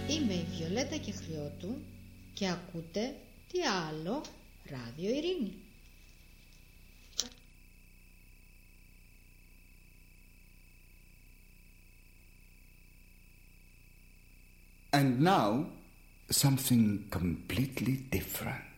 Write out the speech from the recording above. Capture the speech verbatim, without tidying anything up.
Είμαι η Βιολέτα Κεχριώτου και ακούτε τι άλλο Ράδιο Ειρήνη. And now, something completely different.